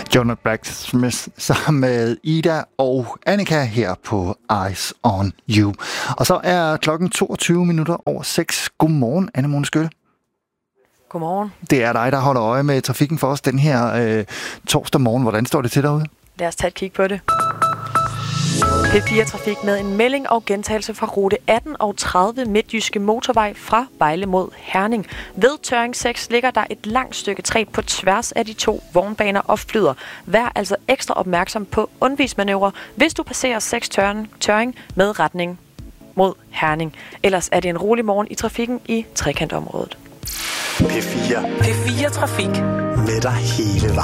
Jonah Blacksmith sammen med Ida og Annika her på Eyes on You. Og så er klokken 6:22. Godmorgen, Anne-Mone Skølle. Godmorgen. Det er dig, der holder øje med trafikken for os den her torsdag morgen. Hvordan står det til derude? Lad os tage et kig på det. P4-trafik med en melding og gentagelse fra rute 18 og 30 Midtjyske Motorvej fra Vejle mod Herning. Ved Tørring 6 ligger der et langt stykke træ på tværs af de to vognbaner og flyder. Vær altså ekstra opmærksom på undvismanøvrer, hvis du passerer 6 Tørring med retning mod Herning. Ellers er det en rolig morgen i trafikken i trekantområdet. P4 Trafik med dig hele vejen.